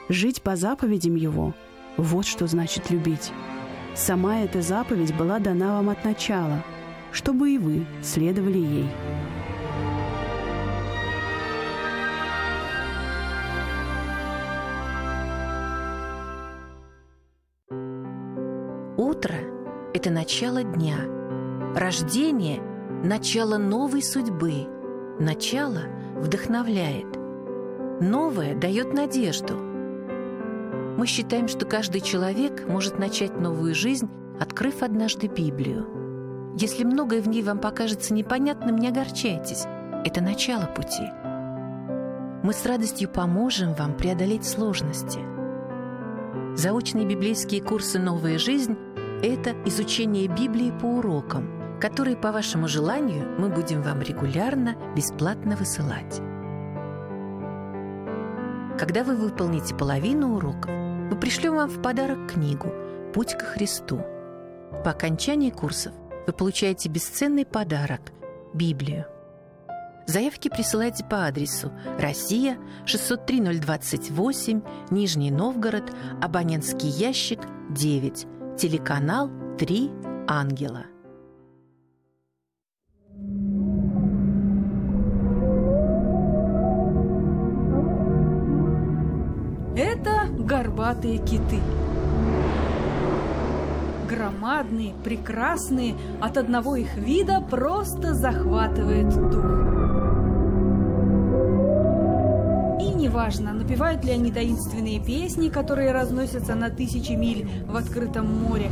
Жить по заповедям Его – вот что значит любить. Сама эта заповедь была дана вам от начала, чтобы и вы следовали ей. Утро – это начало дня. Рождение – начало новой судьбы. Начало вдохновляет. Новое дает надежду. Мы считаем, что каждый человек может начать новую жизнь, открыв однажды Библию. Если многое в ней вам покажется непонятным, не огорчайтесь. Это начало пути. Мы с радостью поможем вам преодолеть сложности. Заочные библейские курсы «Новая жизнь» – это изучение Библии по урокам, которые, по вашему желанию, мы будем вам регулярно, бесплатно высылать. Когда вы выполните половину уроков, мы пришлем вам в подарок книгу «Путь ко Христу». По окончании курсов вы получаете бесценный подарок – Библию. Заявки присылайте по адресу: Россия, 603-028, Нижний Новгород, абонентский ящик 9, телеканал 3 Ангела. Это горбатые киты. Громадные, прекрасные, от одного их вида просто захватывает дух. И неважно, напевают ли они таинственные песни, которые разносятся на тысячи миль в открытом море,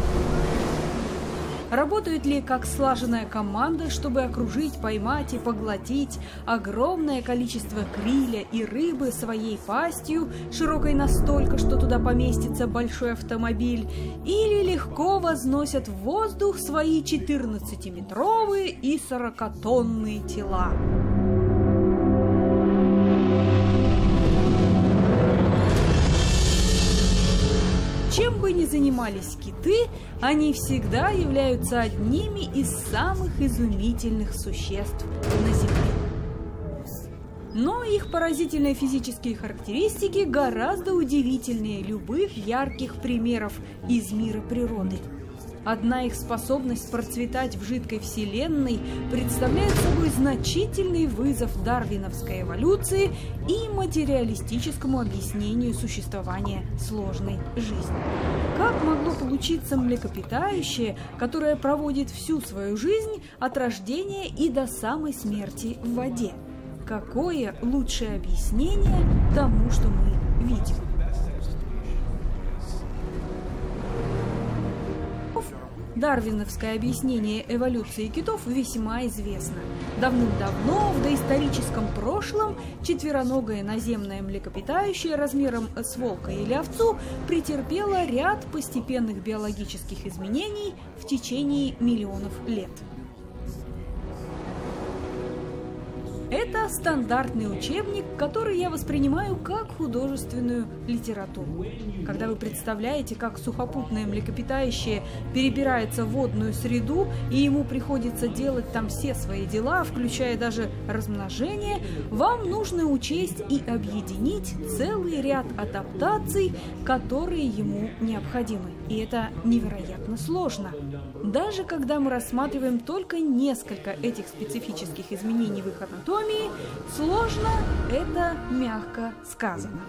работают ли как слаженная команда, чтобы окружить, поймать и поглотить огромное количество криля и рыбы своей пастью, широкой настолько, что туда поместится большой автомобиль, или легко возносят в воздух свои 14-метровые и 40-тонные тела. Чем бы ни занимались киты, они всегда являются одними из самых изумительных существ на Земле. Но их поразительные физические характеристики гораздо удивительнее любых ярких примеров из мира природы. Одна их способность процветать в жидкой вселенной представляет собой значительный вызов дарвиновской эволюции и материалистическому объяснению существования сложной жизни. Как могло получиться млекопитающее, которое проводит всю свою жизнь от рождения и до самой смерти в воде? Какое лучшее объяснение тому, что мы видим? Дарвиновское объяснение эволюции китов весьма известно. Давным-давно, в доисторическом прошлом, четвероногое наземное млекопитающее размером с волка или овцу претерпело ряд постепенных биологических изменений в течение миллионов лет. Это стандартный учебник, который я воспринимаю как художественную литературу. Когда вы представляете, как сухопутное млекопитающее перебирается в водную среду, и ему приходится делать там все свои дела, включая даже размножение, вам нужно учесть и объединить целый ряд адаптаций, которые ему необходимы. И это невероятно сложно. Даже когда мы рассматриваем только несколько этих специфических изменений в их анатомии, сложно – это мягко сказано.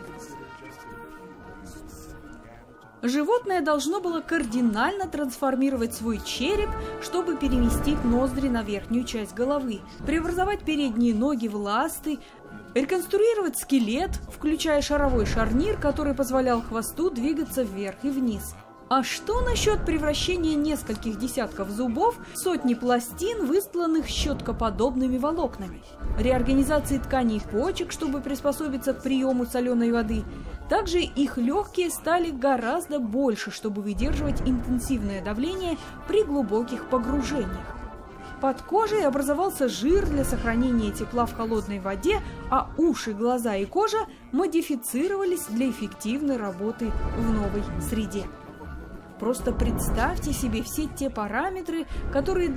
Животное должно было кардинально трансформировать свой череп, чтобы переместить ноздри на верхнюю часть головы, преобразовать передние ноги в ласты, реконструировать скелет, включая шаровой шарнир, который позволял хвосту двигаться вверх и вниз. А что насчет превращения нескольких десятков зубов в сотни пластин, выстланных щеткоподобными волокнами? Реорганизации тканей почек, чтобы приспособиться к приему соленой воды. Также их легкие стали гораздо больше, чтобы выдерживать интенсивное давление при глубоких погружениях. Под кожей образовался жир для сохранения тепла в холодной воде, а уши, глаза и кожа модифицировались для эффективной работы в новой среде. Просто представьте себе все те параметры, которые